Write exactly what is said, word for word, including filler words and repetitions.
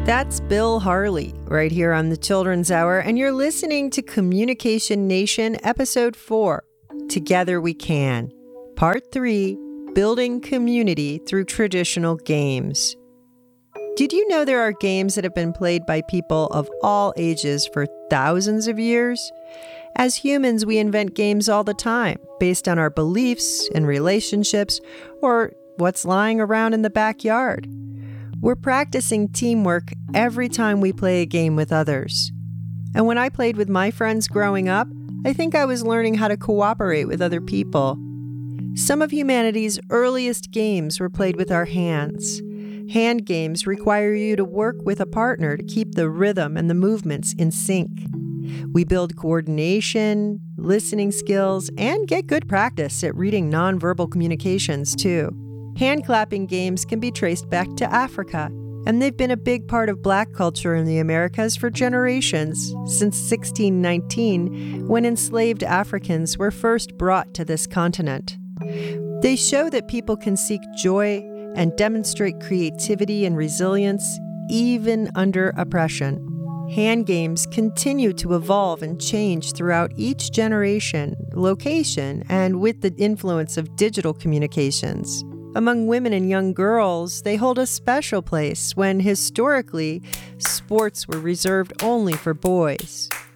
That's Bill Harley right here on the Children's Hour, and you're listening to Communication Nation, Episode four, Together We Can, Part three, Building Community Through Traditional Games. Did you know there are games that have been played by people of all ages for thousands of years? As humans, we invent games all the time based on our beliefs and relationships or what's lying around in the backyard. We're practicing teamwork every time we play a game with others. And when I played with my friends growing up, I think I was learning how to cooperate with other people. Some of humanity's earliest games were played with our hands. Hand games require you to work with a partner to keep the rhythm and the movements in sync. We build coordination, listening skills, and get good practice at reading nonverbal communications, too. Hand-clapping games can be traced back to Africa, and they've been a big part of Black culture in the Americas for generations, since sixteen nineteen, when enslaved Africans were first brought to this continent. They show that people can seek joy and demonstrate creativity and resilience even under oppression. Hand games continue to evolve and change throughout each generation, location, and with the influence of digital communications. Among women and young girls, they hold a special place when, historically, sports were reserved only for boys.